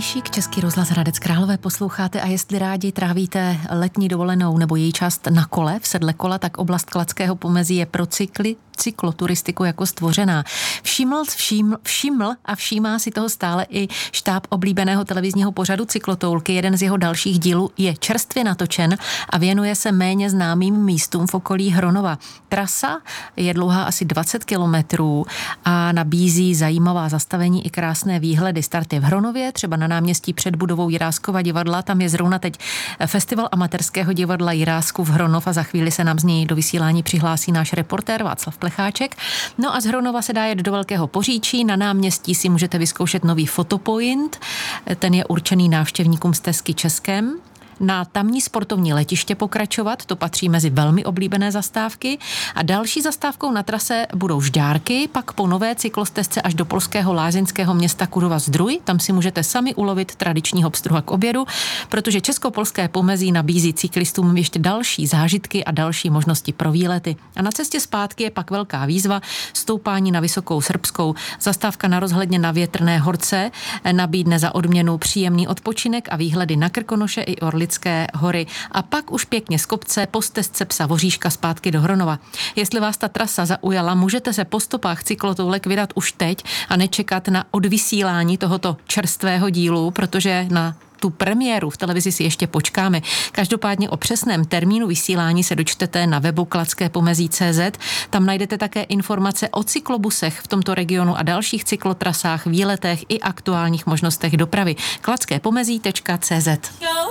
Benešík, Český rozhlas Hradec Králové posloucháte a jestli rádi trávíte letní dovolenou nebo její část na kole, v sedle kola, tak oblast Kladského pomezí je pro cykloturistiku jako stvořená. Všiml a všímá si toho stále i štáb oblíbeného televizního pořadu Cyklotoulky. Jeden z jeho dalších dílů je čerstvě natočen a věnuje se méně známým místům v okolí Hronova. Trasa je dlouhá asi 20 kilometrů a nabízí zajímavá zastavení i krásné výhledy. Start je v Hronově, třeba na náměstí před budovou Jiráskova divadla. Tam je zrovna teď festival amatérského divadla Jiráskův Hronov a za chvíli se nám z něj do vysílání přihlásí náš reportér Václav Plecháček. No a z Hronova se dá jet do Velkého Poříčí. Na náměstí si můžete vyzkoušet nový fotopoint. Ten je určený návštěvníkům stezky Českem. Na tamní sportovní letiště pokračovat, to patří mezi velmi oblíbené zastávky. A další zastávkou na trase budou Žďárky, pak po nové cyklostezce až do polského lázeňského města Kuřova-Zdrój. Tam si můžete sami ulovit tradičního pstruha k obědu, protože Českopolské pomezí nabízí cyklistům ještě další zážitky a další možnosti pro výlety. A na cestě zpátky je pak velká výzva stoupání na Vysokou Srbskou. Zastávka na rozhledně na Větrné horce nabídne za odměnu příjemný odpočinek a výhledy na Krkonoše i Orlické hory a pak už pěkně z kopce po stezce Psa Voříška zpátky do Hronova. Jestli vás ta trasa zaujala, můžete se po stopách cyklotoulek vydat už teď a nečekat na odvysílání tohoto čerstvého dílu, protože na tu premiéru v televizi si ještě počkáme. Každopádně o přesném termínu vysílání se dočtete na webu kladsképomezí.cz. Tam najdete také informace o cyklobusech v tomto regionu a dalších cyklotrasách, výletech i aktuálních možnostech dopravy. kladsképomezí.cz